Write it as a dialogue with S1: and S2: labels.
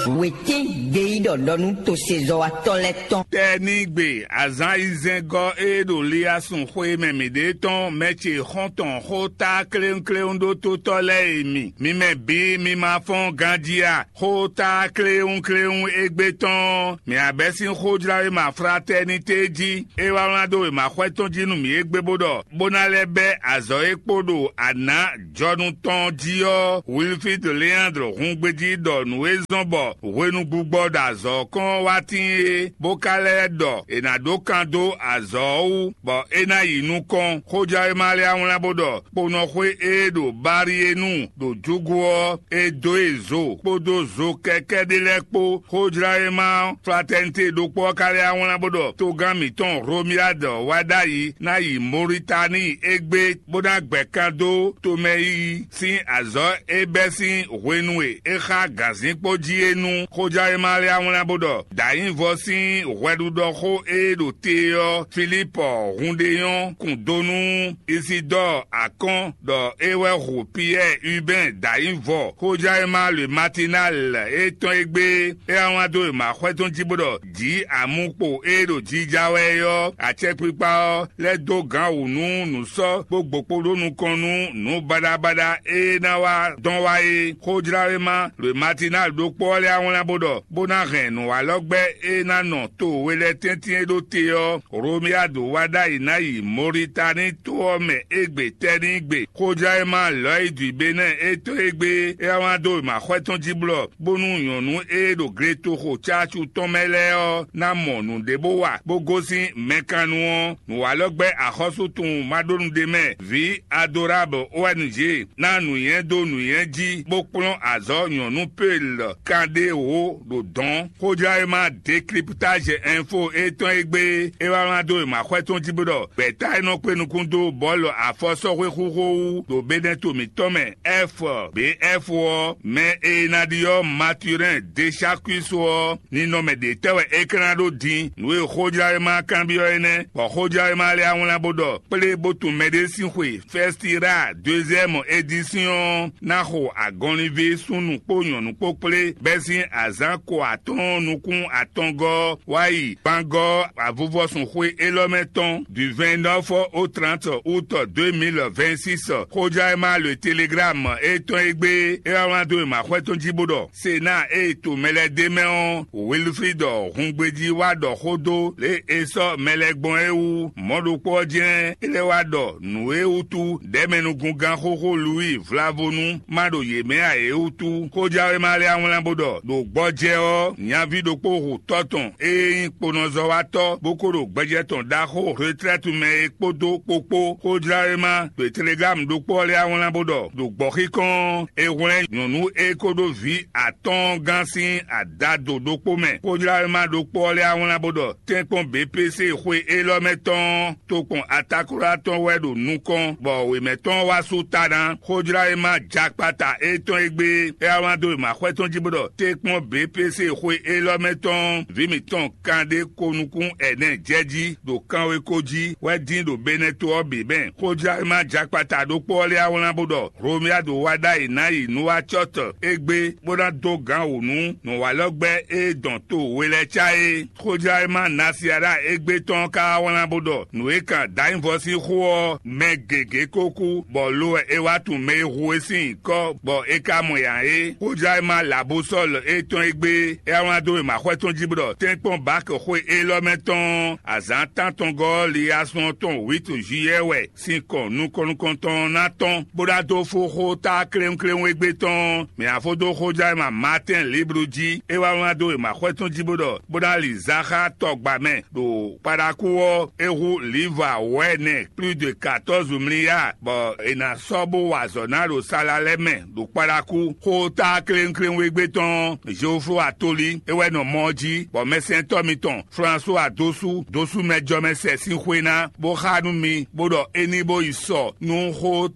S1: Waiting gay donu to sezo atoleton.
S2: Tenigbe azan izengo edo liasun kwe memide ton meche honton hota kleon do to tole emi. Mime bi mi ma fon gandia hota kleon egbeton. Mi abesin hodra ma fraternité di. Ewa rando ma kweton jinu mi egbebodo. Bonalebe azo ekpodo ana jodun ton dio. Wilfrid Leandro Rungbeji do nuezombo. Wenu gbugbo dazo kon watin bokale do enado kando azo bo ena yinu kon koja emale awon bodo pono kwe edo bari enu do jugo edo ezo podo zo keke de lekpo koja ema fraternité do po kale awon bodo to gami ton romiado wadayi na yi Mauritanie egbe boda gbekando to meyi sin azo ebesin wenue eha gazin poji enu koja emale awon bodo dayin vosin wedudo ho edo teo Philippe Rondeyon kundonu Isidore Akon do ewe ho Pierre Hubin dayin vo koja emale matinal eton egbe e awon do ma kweton jibodo di amupo edo jijawe yo ache pipa le do gan unu nu so gbogbo podo nu konu nu badabada e na wa don wa e koja ema le matinal do pole awon bodo bona renu wa logbe e na no to wele tentin do teo romiado wada inayi Mauritanie to ome egbe tenigbe koja ema loy du Benin eto egbe e awado ma kweton jiblo bonu yonu e do greto ho chachu tomeleo na monu debowa bogosi mekanu no wa logbe akhosu tun madonu de me vi adorable ONG na nu yen do nu yen ji bopon azo yonu pel kande o do don koja ema décryptage info eton egbe ewamado ma kweton jibodo beta ino penukundo bolo afoso wekuho do beneto mi tome f bf me enadio maturin de chakuso ni nome de tewe ekranado din we koja ema kambio ene bo koja ema le awon bodo pele botu medicine kwe first ira deuxième édition na ho agonive sunu ponyon nu popele besin azanko aton nukun atongo wai bango avovo son kwe elometon du 29 au 30 août 2026 koja ema le telegram eton egbe e awando ma kweton jibodo sena eto mele demeon Wilfrid Rungbeji wado hodo le eso melegbon ewu modo podien ele wado nu eutu demenu gungan hoho Louis Vlavonu mado yeme a eutu koja ema le awon bodo do gboje o nyavi do po toton e ponozo wato bokoro gbeje ton da ho retraite me ekpodo popo koja ema le telegram do po le awon bodo do gbokikon e won yonu ekodo vi aton gansin adado do po me koja ema do po le awon bodo tenpon BPC kwe elometon to kon atakura ton wedo nukon bo we meton wa sutadan koja ema jakpata eton egbe e awon do ma kweton jibodo tenpon BPC kwe elometon vimiton kande konukun ene jeji do kanwe koji wedin do beneto obi ben koja ema jakpata do pole awon bodo romia do wada inayi nuwa chot egbe boda do gan onu no wa logbe e don to wele chae koja ema nasiara egbe ton ka awon bodo no e kan dain vosi ho me gege koku bo lo e watu me ruesin ko bo e ka mo ya e koja ema labosol e ton egbe e awon do ma kweton jibodo tenpon bak ho e lo meton azan tanton go li ason ton 8 juillet we sin kon nu kon ton naton boda do fo ho ta klem egbe ton me afodo koja ema matin libruji e wa do ma kweton jibodo boda li zaha togba men do parakuo ehu liva wene plus de 14 milliards bo ena sobo wazonaro salaleme do paraku ho ta klem egbe ton Geoffroy Atoli ewe no moji bo mesen tomiton François dosu mejo mese sin kwena bo hanu mi bodo enibo iso no ho